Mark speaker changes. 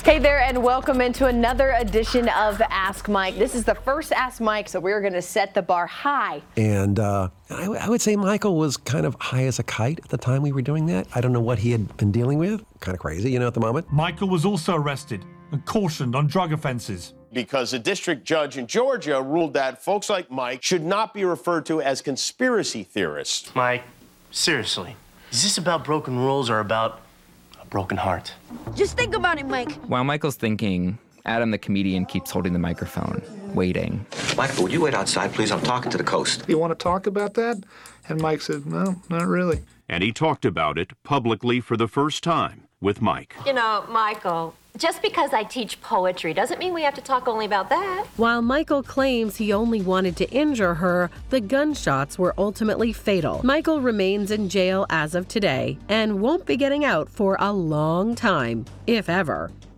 Speaker 1: Hey there, and welcome into another edition of Ask Mike. This is the first Ask Mike, so we're going to set the bar high.
Speaker 2: And I would say Michael was kind of high as a kite at the time we were doing that. I don't know what he had been dealing with. Kind of crazy, at the moment.
Speaker 3: Michael was also arrested and cautioned on drug offenses.
Speaker 4: Because a district judge in Georgia ruled that folks like Mike should not be referred to as conspiracy theorists.
Speaker 5: Mike, seriously, is this about broken rules or about a broken heart?
Speaker 6: Just think about it, Mike.
Speaker 7: While Michael's thinking, Adam the comedian keeps holding the microphone, waiting.
Speaker 8: Michael, would you wait outside, please? I'm talking to the coast.
Speaker 9: You want to talk about that? And Mike said, no, not really.
Speaker 10: And he talked about it publicly for the first time with Mike.
Speaker 11: Michael, just because I teach poetry doesn't mean we have to talk only about that.
Speaker 12: While Michael claims he only wanted to injure her, the gunshots were ultimately fatal. Michael remains in jail as of today and won't be getting out for a long time, if ever.